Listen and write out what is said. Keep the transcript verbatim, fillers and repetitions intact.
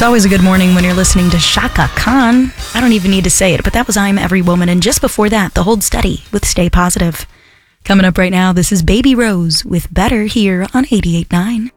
always a good morning when you're listening to Chaka Khan. I don't even need to say it, but that was I'm Every Woman. And just before that, The Hold Steady with Stay Positive. Coming up right now, this is Baby Rose with Better here on eighty-eight point nine.